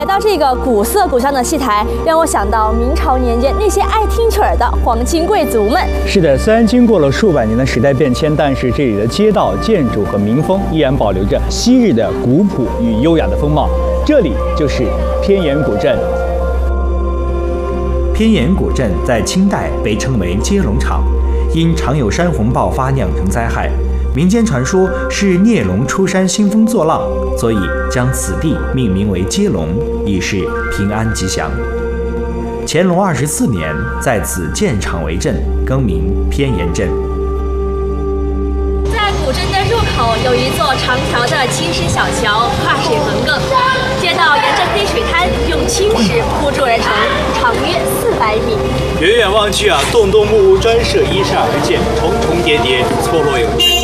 来到这个古色古香的戏台，让我想到明朝年间那些爱听曲儿的皇亲贵族们。 是的，虽然经过了数百年的时代变迁，但是这里的街道、建筑和民风依然保留着昔日的古朴与优雅的风貌。这里就是偏盐古镇。 偏盐古镇在清代被称为接龙场，因常有山洪爆发酿成灾害。民间传说是孽龙出山兴风作浪，所以将此地命名为接龙，以示平安吉祥。乾隆24年，在此建场为镇，更名偏盐镇。 在古镇的入口有一座长条的青石小桥，跨水横亘，街道沿着黑水滩用青石铺筑而成，长约400米。 远远望去啊，栋栋木屋专设依山而建，重重叠叠，错落有致。